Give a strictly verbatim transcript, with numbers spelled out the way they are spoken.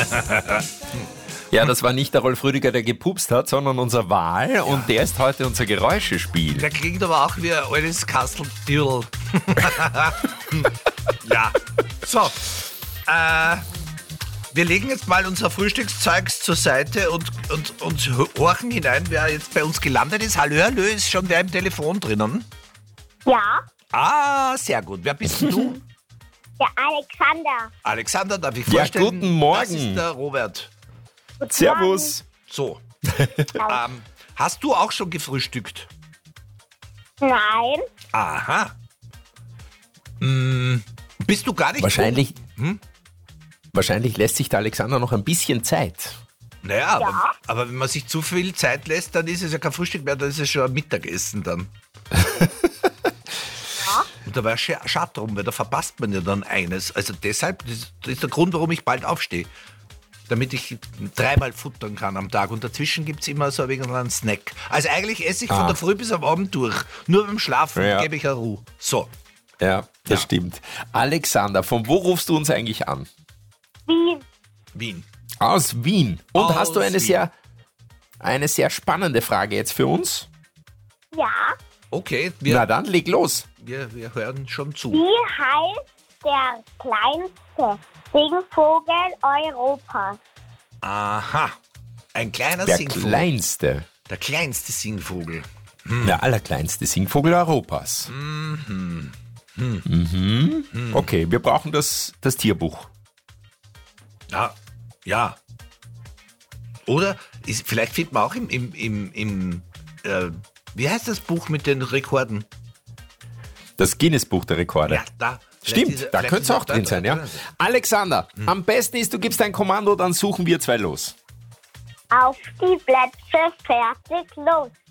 Ja, das war nicht der Rolf Rüdiger, der gepupst hat, sondern unser Wal. Ja. Und der ist heute unser Geräuschespiel. Der klingt aber auch wie ein altes Kasteltierl. Ja. So. Äh, wir legen jetzt mal unser Frühstückszeugs zur Seite und, und, und horchen hinein, wer jetzt bei uns gelandet ist. Hallo, hallo, ist schon wer im Telefon drinnen? Ja, Ah, sehr gut. Wer bist denn du? der Alexander. Alexander, darf ich Ja, vorstellen? guten Morgen. Das ist der Robert. Guten Servus. So. Morgen. ähm, hast du auch schon gefrühstückt? Nein, Aha. Hm, bist du gar nicht... Wahrscheinlich, Hm? wahrscheinlich lässt sich der Alexander noch ein bisschen Zeit. Naja, aber, Ja. aber wenn man sich zu viel Zeit lässt, dann ist es ja kein Frühstück mehr, dann ist es schon ein Mittagessen dann. Und da war sch schade drum, weil da verpasst man ja dann eines. Also deshalb, das, das ist der Grund, warum ich bald aufstehe. Damit ich dreimal futtern kann am Tag. Und dazwischen gibt es immer so ein wenig einen Snack. Also eigentlich esse ich von Ah. der Früh bis am Abend durch. Nur beim Schlafen Ja. gebe ich eine Ruhe. So. Ja, das Ja. stimmt. Alexander, von wo rufst du uns eigentlich an? Wien. Wien. Aus Wien. Und Aus hast du eine Wien. sehr, eine sehr spannende Frage jetzt für uns? Ja, Okay, Na wir, dann, leg los. wir, wir hören schon zu. wie heißt der kleinste Singvogel Europas? Aha. Ein kleiner Der Singvogel. kleinste, Der kleinste Singvogel. der allerkleinste Singvogel Europas. Mhm. Okay, wir brauchen das, das Tierbuch. Ja, ja. Oder ist, vielleicht findet man auch im, im, im, im äh, wie heißt das Buch mit den Rekorden? Das Guinness-Buch der Rekorde. Ja, da. Vielleicht Stimmt, ist er- da vielleicht könnte es ist er auch drin sein, ja. drin. Alexander, am besten ist, du gibst ein Kommando, dann suchen wir zwei los. Auf die Plätze, fertig, los.